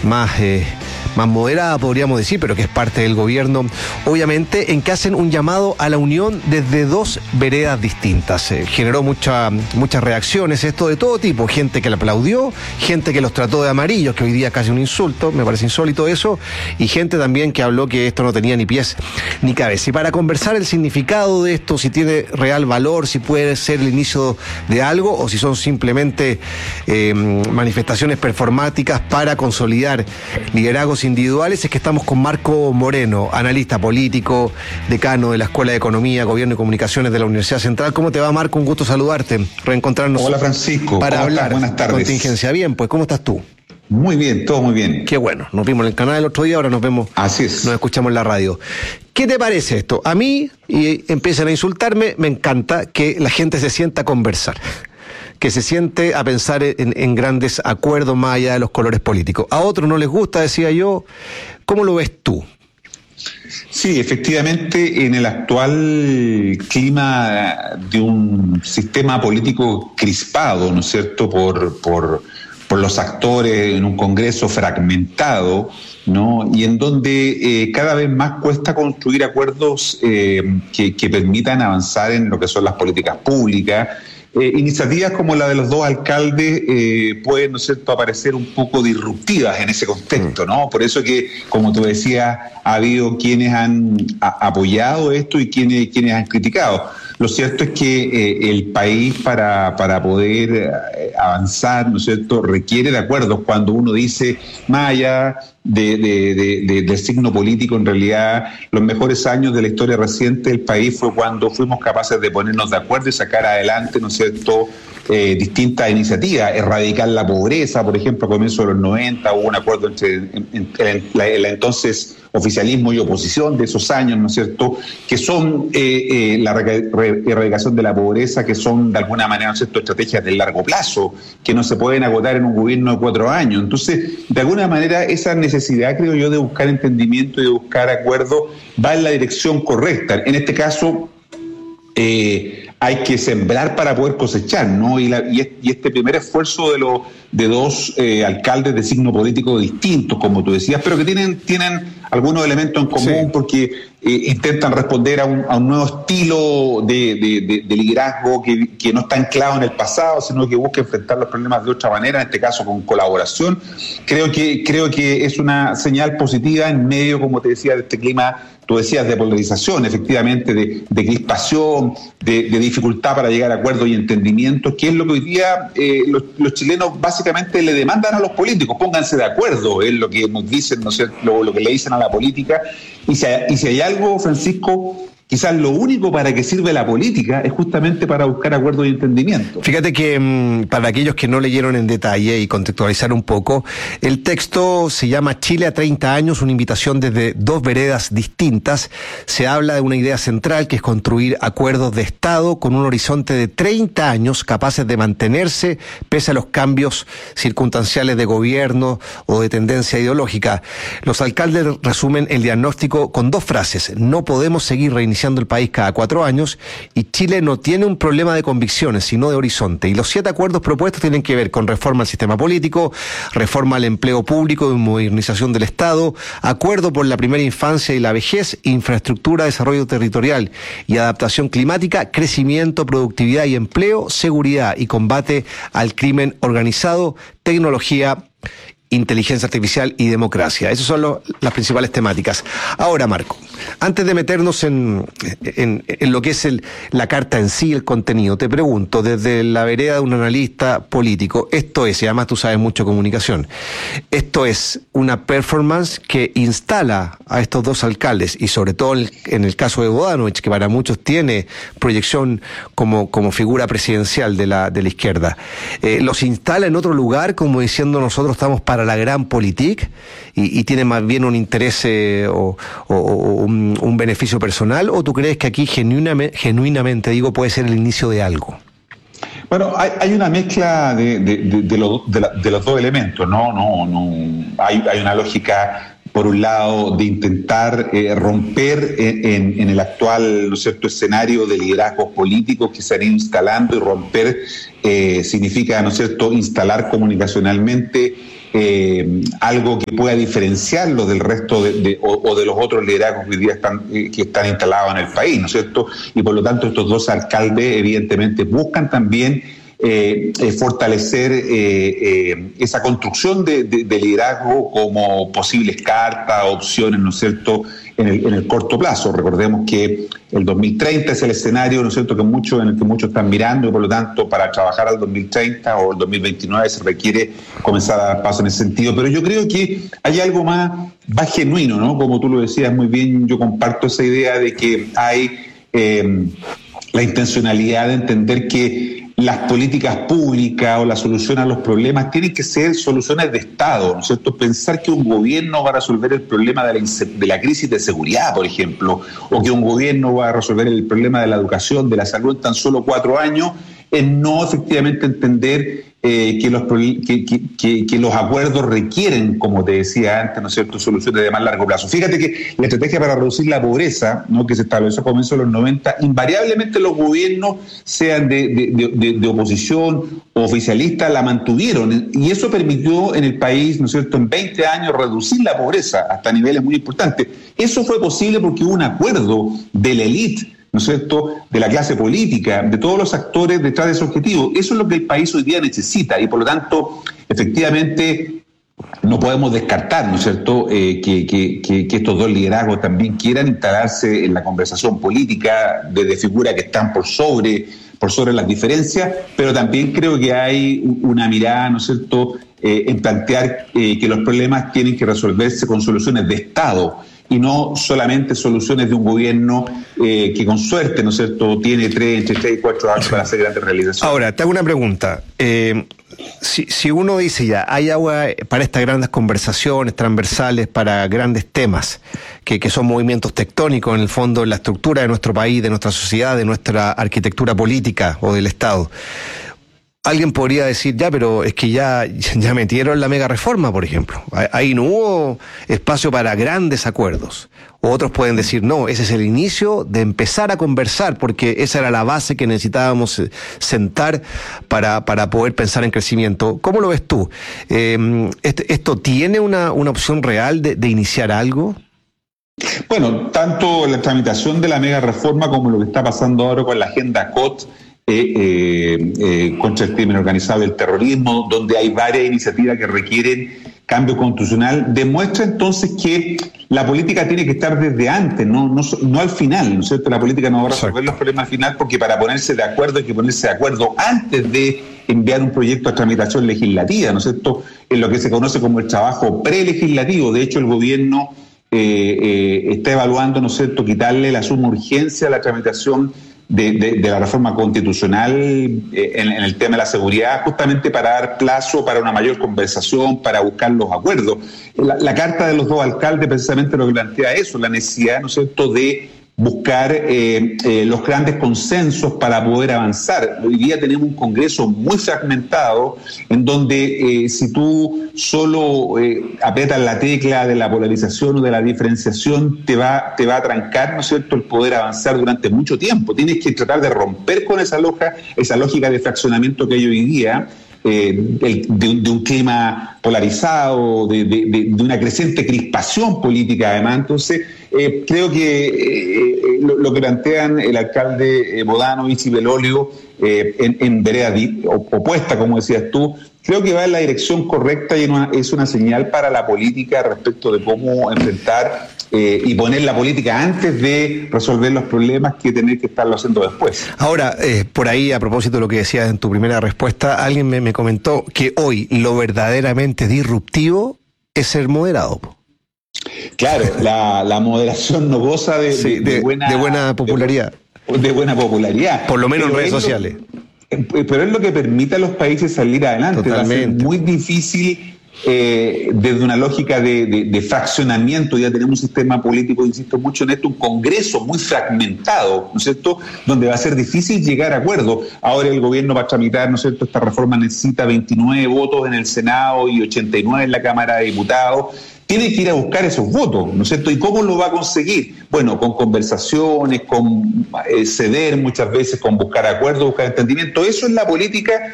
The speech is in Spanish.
más moderada, podríamos decir, pero que es parte del gobierno, obviamente, en que hacen un llamado a la unión desde dos veredas distintas. Generó muchas reacciones, esto de todo tipo, gente que le aplaudió, gente que los trató de amarillos, que hoy día es casi un insulto, me parece insólito eso, y gente también que habló que esto no tenía ni pies ni cabeza. Y para conversar el significado de esto, si tiene real valor, si puede ser el inicio de algo, o si son simplemente manifestaciones performáticas para consolidar liderazgos individuales, es que estamos con Marco Moreno, analista político, decano de la Escuela de Economía, Gobierno y Comunicaciones de la Universidad Central. ¿Cómo te va, Marco? Un gusto saludarte, reencontrarnos. Hola, Francisco. Para hablar. Buenas tardes. Contingencia. Bien, pues, ¿cómo estás tú? Muy bien, todo muy bien. Qué bueno, nos vimos en el canal el otro día, ahora nos vemos. Así es. Nos escuchamos en la radio. ¿Qué te parece esto? A mí, y empiezan a insultarme, me encanta que la gente se sienta a conversar, que se siente a pensar en grandes acuerdos más allá de los colores políticos. A otros no les gusta, decía yo. ¿Cómo lo ves tú? Sí, efectivamente, en el actual clima de un sistema político crispado, ¿no es cierto?, por los actores, en un Congreso fragmentado, ¿no?, y en donde cada vez más cuesta construir acuerdos que permitan avanzar en lo que son las políticas públicas. Iniciativas como la de los dos alcaldes pueden, ¿no es cierto?, aparecer un poco disruptivas en ese contexto, ¿no? Por eso que, como te decía, ha habido quienes han apoyado esto y quienes han criticado. Lo cierto es que el país para poder avanzar, ¿no es cierto?, requiere de acuerdos. Cuando uno dice, más allá del signo político, en realidad los mejores años de la historia reciente del país fue cuando fuimos capaces de ponernos de acuerdo y sacar adelante, ¿no es cierto?, distintas iniciativas, erradicar la pobreza, por ejemplo, a comienzos de los 90 hubo un acuerdo entre el entonces oficialismo y oposición de esos años, ¿no es cierto?, que son la erradicación de la pobreza, que son de alguna manera, ¿no es cierto?, estrategias de largo plazo, que no se pueden agotar en un gobierno de 4 años. Entonces, de alguna manera, esa necesidad, creo yo, de buscar entendimiento y de buscar acuerdo va en la dirección correcta. En este caso, hay que sembrar para poder cosechar, ¿no? Y este primer esfuerzo de dos alcaldes de signo político distintos, como tú decías, pero que tienen algunos elementos en común, sí, porque intentan responder a un nuevo estilo de liderazgo que no está anclado en el pasado, sino que busca enfrentar los problemas de otra manera, en este caso con colaboración. Creo que es una señal positiva en medio, como te decía, de este clima, tú decías, de polarización, efectivamente, de crispación, de dificultad para llegar a acuerdos y entendimientos, que es lo que hoy día los chilenos básicamente le demandan a los políticos. Pónganse de acuerdo, es lo que nos dicen, ¿no es cierto?, lo que le dicen a la política. Y si hay algo, Francisco, quizás lo único para que sirve la política es justamente para buscar acuerdos y entendimiento. Fíjate que para aquellos que no leyeron en detalle y contextualizar un poco, el texto se llama Chile a 30 años, una invitación desde dos veredas distintas. Se habla de una idea central que es construir acuerdos de Estado con un horizonte de 30 años capaces de mantenerse pese a los cambios circunstanciales de gobierno o de tendencia ideológica. Los alcaldes resumen el diagnóstico con 2 frases: no podemos seguir reiniciando el país cada 4 años y Chile no tiene un problema de convicciones, sino de horizonte. Y los 7 acuerdos propuestos tienen que ver con reforma al sistema político, reforma al empleo público y modernización del Estado, acuerdo por la primera infancia y la vejez, infraestructura, desarrollo territorial y adaptación climática, crecimiento, productividad y empleo, seguridad y combate al crimen organizado, tecnología, inteligencia artificial y democracia. Esas son las principales temáticas. Ahora, Marco, antes de meternos en lo que es la carta en sí, el contenido, te pregunto, desde la vereda de un analista político, esto es, y además tú sabes mucho de comunicación, esto es una performance que instala a estos dos alcaldes, y sobre todo en el caso de Bodanovich, que para muchos tiene proyección como figura presidencial de la izquierda, los instala en otro lugar, como diciendo nosotros estamos para la gran politique, y tiene más bien un interés o un beneficio personal, o tú crees que aquí genuinamente digo, puede ser el inicio de algo? Bueno, hay una mezcla de los dos elementos, ¿no? Hay una lógica, por un lado, de intentar romper en el actual, ¿no es cierto?, escenario de liderazgos políticos que se han ido instalando, y romper significa, ¿no es cierto?, instalar comunicacionalmente algo que pueda diferenciarlo del resto o de los otros liderazgos que hoy día que están instalados en el país, ¿no es cierto? Y por lo tanto estos dos alcaldes evidentemente buscan también fortalecer esa construcción de liderazgo como posibles cartas, opciones, ¿no es cierto?, en el corto plazo. Recordemos que el 2030 es el escenario, ¿no es cierto?, en el que muchos están mirando, y por lo tanto para trabajar al 2030 o el 2029 se requiere comenzar a dar paso en ese sentido. Pero yo creo que hay algo más genuino, ¿no? Como tú lo decías muy bien, yo comparto esa idea de que hay la intencionalidad de entender que las políticas públicas o la solución a los problemas tienen que ser soluciones de Estado, ¿no es cierto? Pensar que un gobierno va a resolver el problema de la crisis de seguridad, por ejemplo, o que un gobierno va a resolver el problema de la educación, de la salud en tan solo 4 años, es no efectivamente entender que los acuerdos requieren, como te decía antes, ¿no es cierto?, soluciones de más largo plazo. Fíjate que la estrategia para reducir la pobreza, ¿no?, que se estableció a comienzos de los 90, invariablemente los gobiernos, sean de oposición o oficialistas, la mantuvieron, y eso permitió en el país, ¿no es cierto?, en 20 años reducir la pobreza hasta niveles muy importantes. Eso fue posible porque hubo un acuerdo de la élite, ¿no es cierto?, de la clase política, de todos los actores detrás de ese objetivo. Eso es lo que el país hoy día necesita, y por lo tanto, efectivamente, no podemos descartar, ¿no es cierto?, que estos dos liderazgos también quieran instalarse en la conversación política desde figuras que están por sobre las diferencias, pero también creo que hay una mirada, ¿no es cierto?, en plantear que los problemas tienen que resolverse con soluciones de Estado, y no solamente soluciones de un gobierno que con suerte, ¿no es cierto?, tiene entre 3 y 4 años para hacer grandes realizaciones. Ahora, te hago una pregunta. Si uno dice ya, hay agua para estas grandes conversaciones transversales, para grandes temas, que son movimientos tectónicos en el fondo, en la estructura de nuestro país, de nuestra sociedad, de nuestra arquitectura política o del Estado, alguien podría decir, ya, pero es que ya metieron la mega reforma, por ejemplo. Ahí no hubo espacio para grandes acuerdos. O otros pueden decir, no, ese es el inicio de empezar a conversar, porque esa era la base que necesitábamos sentar para poder pensar en crecimiento. ¿Cómo lo ves tú? ¿Esto tiene una opción real de iniciar algo? Bueno, tanto la tramitación de la mega reforma como lo que está pasando ahora con la agenda COT, contra el crimen organizado y el terrorismo, donde hay varias iniciativas que requieren cambio constitucional, demuestra entonces que la política tiene que estar desde antes, no al final, ¿no es cierto? La política no va a resolver los problemas al final, porque para ponerse de acuerdo hay que ponerse de acuerdo antes de enviar un proyecto a tramitación legislativa, ¿no es cierto?, en lo que se conoce como el trabajo prelegislativo. De hecho, el gobierno está evaluando, ¿no es cierto?, quitarle la suma urgencia a la tramitación de la reforma constitucional en el tema de la seguridad, justamente para dar plazo para una mayor conversación, para buscar los acuerdos. La carta de los dos alcaldes precisamente lo que plantea eso, la necesidad, ¿no es cierto?, de buscar los grandes consensos para poder avanzar. Hoy día tenemos un Congreso muy fragmentado, en donde si tú solo aprietas la tecla de la polarización o de la diferenciación, te va a trancar, ¿no es cierto?, el poder avanzar durante mucho tiempo. Tienes que tratar de romper con esa lógica de fraccionamiento que hay hoy día, de un clima polarizado, de una creciente crispación política además. Entonces, creo que lo que plantean el alcalde Bodanovich y Belolio en vereda opuesta, como decías tú, creo que va en la dirección correcta y es una señal para la política respecto de cómo enfrentar y poner la política antes de resolver los problemas que tener que estarlo haciendo después. Ahora, por ahí, a propósito de lo que decías en tu primera respuesta, alguien me comentó que hoy lo verdaderamente disruptivo es ser moderado. Claro, la moderación no goza de buena popularidad. De buena popularidad. Por lo menos en redes sociales. Pero es lo que permite a los países salir adelante. Totalmente. Va a ser muy difícil desde una lógica de fraccionamiento. Ya tenemos un sistema político, insisto mucho en esto, un Congreso muy fragmentado, ¿no es cierto?, donde va a ser difícil llegar a acuerdo. Ahora el gobierno va a tramitar, ¿no es cierto?, esta reforma necesita 29 votos en el Senado y 89 en la Cámara de Diputados. Tiene que ir a buscar esos votos, ¿no es cierto? ¿Y cómo lo va a conseguir? Bueno, con conversaciones, con ceder muchas veces, con buscar acuerdos, buscar entendimiento. Eso es la política